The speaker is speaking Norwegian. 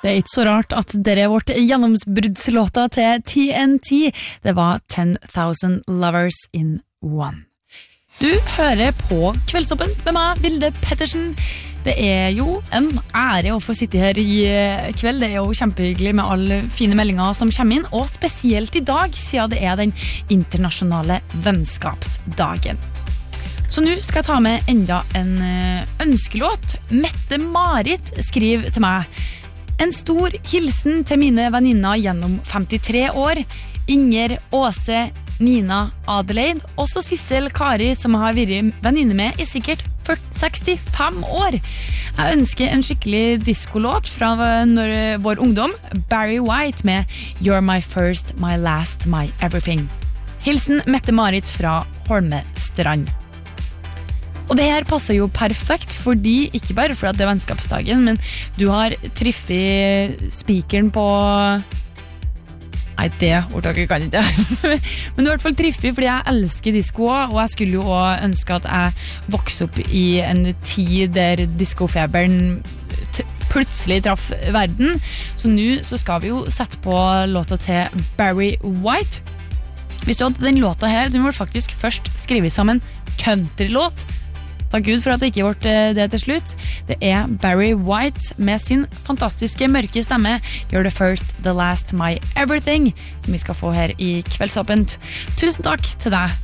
Det ikke så rart at dere vårt gjennomsbruddslåta til TNT. Det var 10,000 Lovers in One. Du hører på Kveldsåpent med meg, Vilde Pettersen. Det jo en ære å få sitte her i kveld. Det jo kjempehyggelig med alle fine meldinger som kommer inn, og spesielt i dag, siden det den internasjonale vennskapsdagen. Så nå skal jeg ta med enda en ønskelåt. Mette-Marit skriver til meg: En stor hilsen til mine venninner gjennom 53 år. Inger, Åse, Nina, Adelaide, også Sissel, Kari, som har vært venninne med i sikkert 65 år. Jeg ønsker en skikkelig diskolåt fra vår ungdom, Barry White med You're my first, my last, my everything. Hilsen Mette-Marit fra Holmestrand. Og det her passer jo perfekt, fordi, ikke bare fordi det vennskapsdagen, men du har triffet spikeren på... Nei, det ordtaket kan ikke. Men du har i hvert fall triffet, fordi jeg elsker disco, og jeg skulle jo også ønske at jeg vokste opp i en tid der discofeberen plutselig traff verden. Så nå så skal vi jo sette på låta til Barry White. Hvis du hadde den låta her, den må faktisk først skrives som en countrylåt. Takk Gud for at det ikke ble det til slutt. Det Barry White med sin fantastiske mørke stemme You're the first, the last, my everything, som vi skal få her i Kveldsåpent. Tusen takk til deg